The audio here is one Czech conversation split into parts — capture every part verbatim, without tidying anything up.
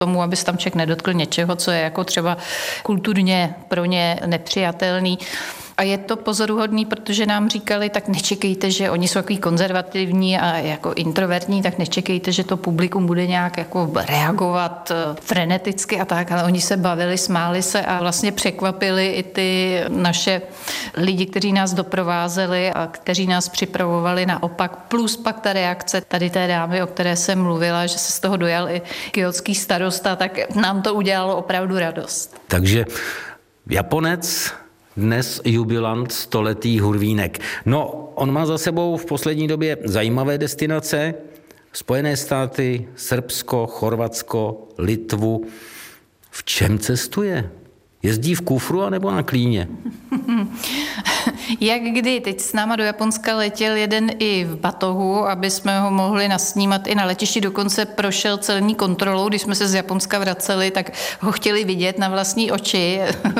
tomu, aby se tam člověk nedotkl něčeho, co je jako třeba kulturně pro ně nepřijatelný. A je to pozoruhodný, protože nám říkali, tak nečekejte, že oni jsou takový konzervativní a jako introvertní, tak nečekejte, že to publikum bude nějak jako reagovat freneticky a tak, ale oni se bavili, smáli se a vlastně překvapili i ty naše lidi, kteří nás doprovázeli a kteří nás připravovali naopak. Plus pak ta reakce tady té dámy, o které jsem mluvila, že se z toho dojal i kjótský starosta, tak nám to udělalo opravdu radost. Takže Japonec, dnes jubilant stoletý Hurvínek. No, on má za sebou v poslední době zajímavé destinace. Spojené státy, Srbsko, Chorvatsko, Litvu. V čem cestuje? Jezdí v kufru anebo na klíně? Jak kdy? Teď s náma do Japonska letěl jeden i v batohu, aby jsme ho mohli nasnímat i na letišti. Dokonce prošel celní kontrolou, když jsme se z Japonska vraceli, tak ho chtěli vidět na vlastní oči.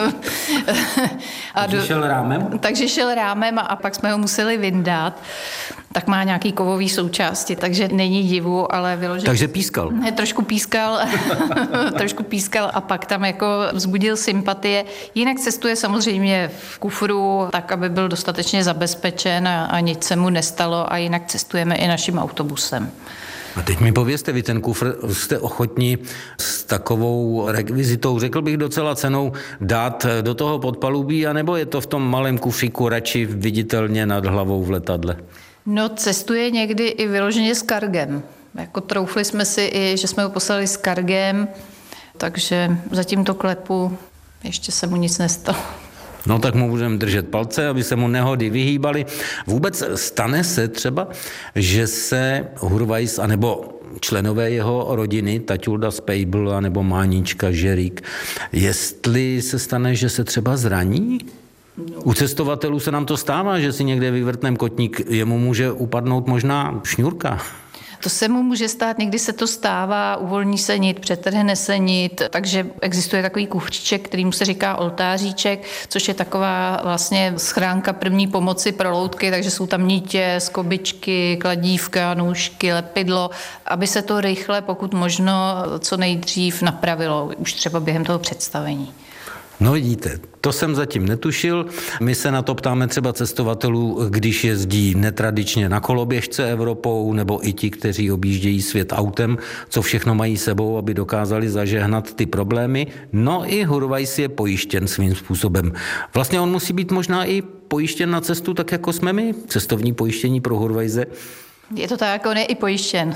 A takže do... šel rámem? Takže šel rámem a, a pak jsme ho museli vyndat. Tak má nějaký kovový součásti, takže není divu, ale vyložil... Takže pískal? Ne, trošku pískal, trošku pískal a pak tam jako vzbudil sympatie. Jinak cestuje samozřejmě v kufru, tak, aby byl dostatečně zabezpečen a, a nic se mu nestalo a jinak cestujeme i naším autobusem. A teď mi povězte, vy ten kufr jste ochotní s takovou rekvizitou, řekl bych docela cenou, dát do toho podpalubí, anebo je to v tom malém kufříku radši viditelně nad hlavou v letadle? No, cestuje někdy i vyloženě s kargem. Jako troufli jsme si i, že jsme ho poslali s kargem, takže zatím to klepu, ještě se mu nic nestalo. No tak mu budeme držet palce, aby se mu nehody vyhýbaly. Vůbec stane se třeba, že se Hurvajs, anebo členové jeho rodiny, Taťulda Spejbl, anebo Mánička Žerík, jestli se stane, že se třeba zraní? U cestovatelů se nám to stává, že si někde vyvrtnem kotník, jemu může upadnout možná šňůrka. To se mu může stát, někdy se to stává, uvolní se nit, přetrhne se nit, takže existuje takový kufříček, kterýmu se říká oltáříček, což je taková vlastně schránka první pomoci pro loutky, takže jsou tam nitě, skobičky, kladívka, nůžky, lepidlo, aby se to rychle, pokud možno, co nejdřív napravilo, už třeba během toho představení. No vidíte, to jsem zatím netušil. My se na to ptáme třeba cestovatelů, když jezdí netradičně na koloběžce Evropou, nebo i ti, kteří objíždějí svět autem, co všechno mají sebou, aby dokázali zažehnat ty problémy. No i Hurvajs je pojištěn svým způsobem. Vlastně on musí být možná i pojištěn na cestu, tak jako jsme my, cestovní pojištění pro Hurvajse. Je to tak, on je i pojištěn.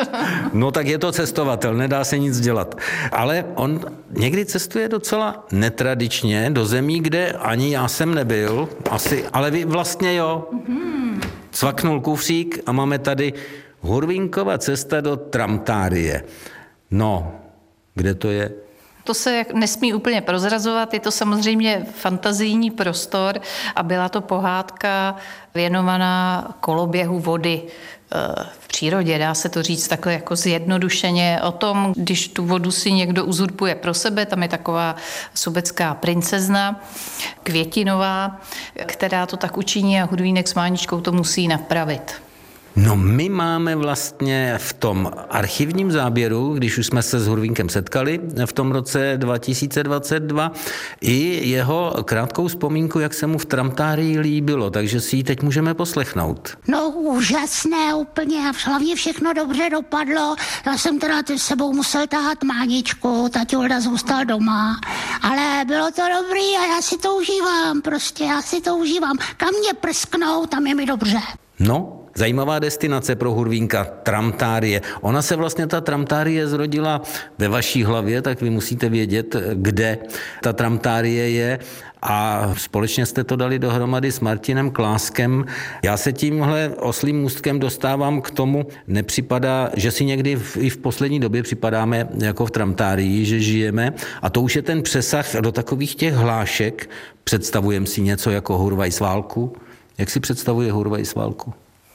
No tak je to cestovatel, nedá se nic dělat. Ale on někdy cestuje docela netradičně do zemí, kde ani já jsem nebyl, asi, ale vy vlastně jo. Mm-hmm. Cvaknul kufřík a máme tady Hurvínkova cesta do Tramtárie. No, kde to je? To se nesmí úplně prozrazovat, je to samozřejmě fantazijní prostor a byla to pohádka věnovaná koloběhu vody v přírodě, dá se to říct takhle jako zjednodušeně o tom, když tu vodu si někdo uzurpuje pro sebe, tam je taková sobecká princezna Květinová, která to tak učiní a Hurvínek s Máničkou to musí napravit. No my máme vlastně v tom archivním záběru, když už jsme se s Hurvínkem setkali v tom roce dva tisíce dvacet dva, i jeho krátkou vzpomínku, jak se mu v Tramtárii líbilo, takže si ji teď můžeme poslechnout. No úžasné úplně a hlavně všechno dobře dopadlo. Já jsem teda s sebou musel tahat Máničku, Taťulda zůstal doma, ale bylo to dobrý a já si to užívám, prostě já si to užívám. Kam mě prsknou, tam je mi dobře. No, zajímavá destinace pro Hurvínka, Tramtárie. Ona se vlastně, ta Tramtárie zrodila ve vaší hlavě, tak vy musíte vědět, kde ta Tramtárie je a společně jste to dali dohromady s Martinem Kláskem. Já se tímhle oslím můstkem dostávám k tomu, nepřipadá, že si někdy v, i v poslední době připadáme jako v Tramtárii, že žijeme a to už je ten přesah do takových těch hlášek. Představujeme si něco jako Hurvajs válku. Jak si představuje Hurvajs válku?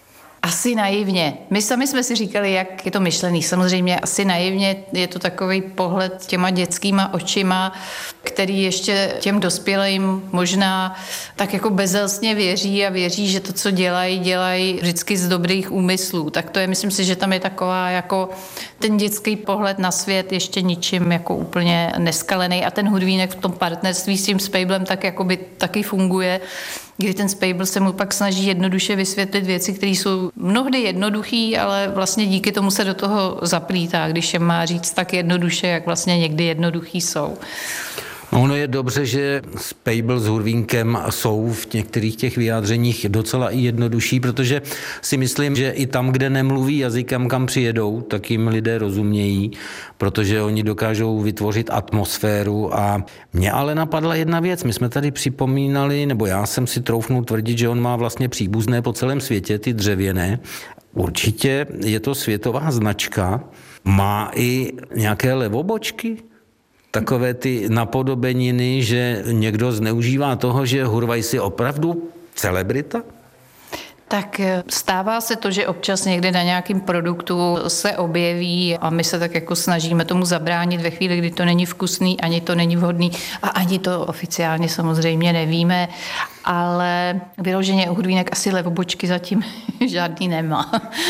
Asi naivně. My sami jsme si říkali, jak je to myšlený. Samozřejmě asi naivně je to takový pohled těma dětskýma očima, který ještě těm dospělým možná tak jako bezelstně věří a věří, že to, co dělají, dělají vždycky z dobrých úmyslů. Tak to je, myslím si, že tam je taková jako ten dětský pohled na svět ještě ničím jako úplně neskalený a ten Hudvínek v tom partnerství s tím Spejblem tak jakoby taky funguje, kdy ten Spejbl se mu pak snaží jednoduše vysvětlit věci, které jsou mnohdy jednoduchý, ale vlastně díky tomu se do toho zaplítá, když je má říct tak jednoduše, jak vlastně někdy jednoduchý jsou. Ono je dobře, že Spejbl s Hurvínkem jsou v některých těch vyjádřeních docela i jednodušší, protože si myslím, že i tam, kde nemluví jazykem, kam přijedou, tak jim lidé rozumějí, protože oni dokážou vytvořit atmosféru. A mě ale napadla jedna věc. My jsme tady připomínali, nebo já jsem si troufnul tvrdit, že on má vlastně příbuzné po celém světě, ty dřevěné. Určitě je to světová značka. Má i nějaké levobočky? Takové ty napodobeniny, že někdo zneužívá toho, že Hurvajs je opravdu celebrita? Tak stává se to, že občas někde na nějakém produktu se objeví a my se tak jako snažíme tomu zabránit ve chvíli, kdy to není vkusný, ani to není vhodný a ani to oficiálně samozřejmě nevíme, ale vyloženě Hudvínek asi levobočky zatím žádný nemá.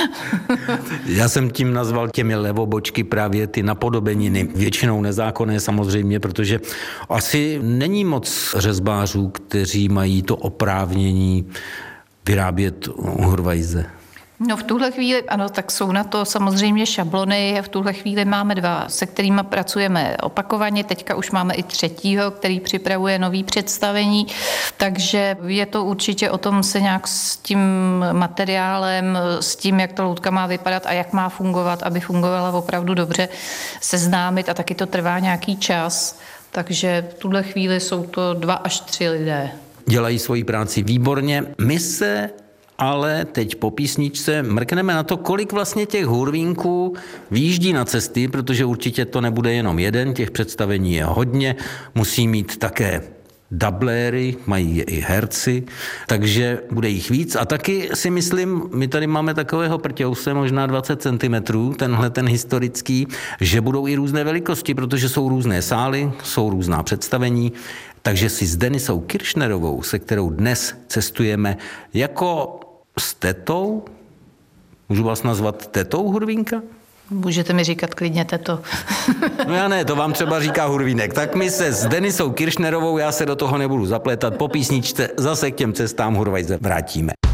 Já jsem tím nazval těmi levobočky právě ty napodobeniny, většinou nezákonné samozřejmě, protože asi není moc řezbářů, kteří mají to oprávnění vyrábět Hurvajse. No v tuhle chvíli, ano, tak jsou na to samozřejmě šablony. V tuhle chvíli máme dva, se kterými pracujeme opakovaně. Teďka už máme i třetího, který připravuje nový představení. Takže je to určitě o tom se nějak s tím materiálem, s tím, jak ta loutka má vypadat a jak má fungovat, aby fungovala opravdu dobře, seznámit a taky to trvá nějaký čas. Takže v tuhle chvíli jsou to dva až tři lidé. Dělají svoji práci výborně. My se ale teď po písničce mrkneme na to, kolik vlastně těch Hurvínků výjíždí na cesty, protože určitě to nebude jenom jeden, těch představení je hodně, musí mít také dubléry, mají i herci, takže bude jich víc. A taky si myslím, my tady máme takového prťouse, možná dvacet centimetrů, tenhle ten historický, že budou i různé velikosti, protože jsou různé sály, jsou různá představení. Takže si s Denisou Kiršnerovou, se kterou dnes cestujeme, jako s tetou, můžu vás nazvat tetou Hurvínka? Můžete mi říkat klidně teto. No já ne, to vám třeba říká Hurvínek. Tak my se s Denisou Kiršnerovou, já se do toho nebudu zaplétat, po písničce zase k těm cestám Hurvajse vrátíme.